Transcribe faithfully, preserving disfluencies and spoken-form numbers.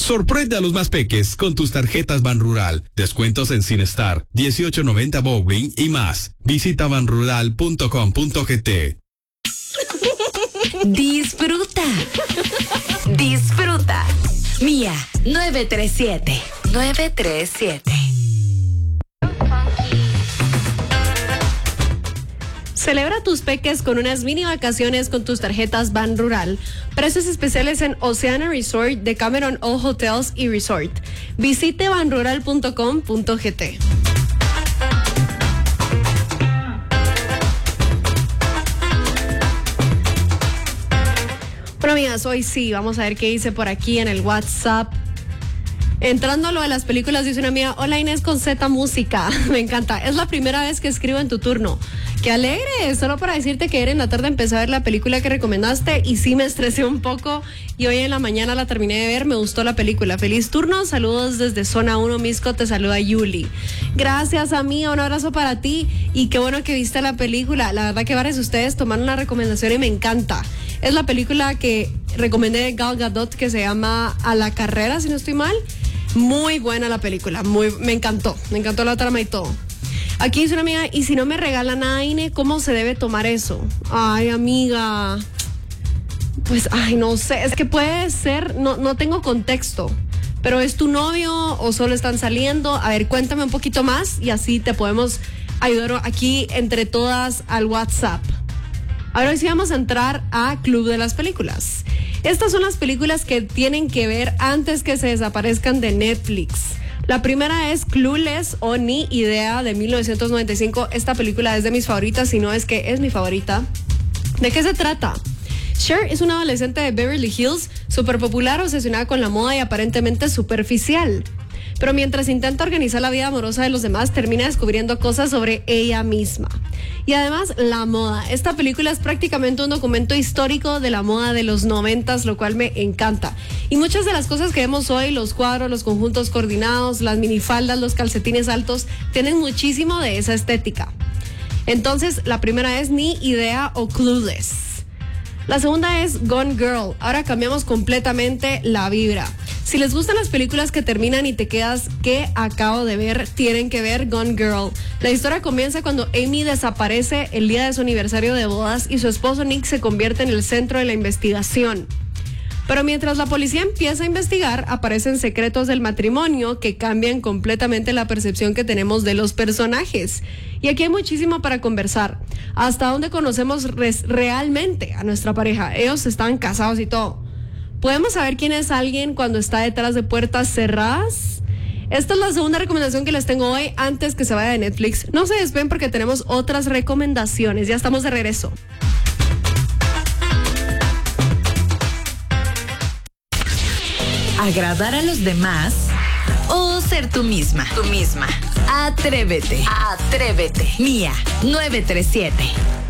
Sorprende a los más peques con tus tarjetas Banrural. Descuentos en Cinestar, dieciocho noventa Bowling y más. Visita banrural punto com punto gt. Disfruta. Disfruta. Mía, nueve tres siete. nueve tres siete. Celebra tus peques con unas mini vacaciones con tus tarjetas Banrural. Precios especiales en Oceana Resort, Decameron All Hotels y Resort. Visite banrural punto com punto gt. Bueno, amigas, hoy sí, vamos a ver qué dice por aquí en el WhatsApp. Entrando a lo de las películas, dice una amiga: hola Inés con Z Música. Me encanta. Es la primera vez que escribo en tu turno. ¡Qué alegre! Solo para decirte que ayer en la tarde empecé a ver la película que recomendaste y sí me estresé un poco y hoy en la mañana la terminé de ver. Me gustó la película. Feliz turno. Saludos desde Zona uno, Misco. Te saluda Yuli. Gracias, amiga. Un abrazo para ti y qué bueno que viste la película. La verdad que varios de ustedes tomaron la recomendación y me encanta. Es la película que recomendé de Gal Gadot que se llama A la Carrera, si no estoy mal. Muy buena la película, muy, me encantó, me encantó la trama y todo. Aquí dice una amiga: y si no me regala nada, Ine, ¿cómo se debe tomar eso? Ay, amiga, pues, ay, no sé, es que puede ser, no, no tengo contexto, pero ¿es tu novio o solo están saliendo? A ver, cuéntame un poquito más y así te podemos ayudar aquí entre todas al WhatsApp. Ahora hoy sí vamos a entrar a Club de las Películas. Estas son las películas que tienen que ver antes que se desaparezcan de Netflix. La primera es Clueless o Ni Idea de mil novecientos noventa y cinco. Esta película es de mis favoritas, si no es que es mi favorita. ¿De qué se trata? Cher es una adolescente de Beverly Hills, súper popular, obsesionada con la moda y aparentemente superficial. Pero mientras intenta organizar la vida amorosa de los demás, termina descubriendo cosas sobre ella misma. Y además, la moda. Esta película es prácticamente un documento histórico de la moda de los noventas, lo cual me encanta. Y muchas de las cosas que vemos hoy, los cuadros, los conjuntos coordinados, las minifaldas, los calcetines altos, tienen muchísimo de esa estética. Entonces, la primera es Ni Idea o Clueless. La segunda es Gone Girl. Ahora cambiamos completamente la vibra. Si les gustan las películas que terminan y te quedas, ¿qué acabo de ver? Tienen que ver Gone Girl. La historia comienza cuando Amy desaparece el día de su aniversario de bodas y su esposo Nick se convierte en el centro de la investigación. Pero mientras la policía empieza a investigar, aparecen secretos del matrimonio que cambian completamente la percepción que tenemos de los personajes. Y aquí hay muchísimo para conversar. ¿Hasta dónde conocemos res- realmente a nuestra pareja? Ellos están casados y todo. ¿Podemos saber quién es alguien cuando está detrás de puertas cerradas? Esta es la segunda recomendación que les tengo hoy antes que se vaya de Netflix. No se despeguen porque tenemos otras recomendaciones. Ya estamos de regreso. ¿Agradar a los demás o ser tú misma? Tú misma. Atrévete. Atrévete. Mía, nueve tres siete.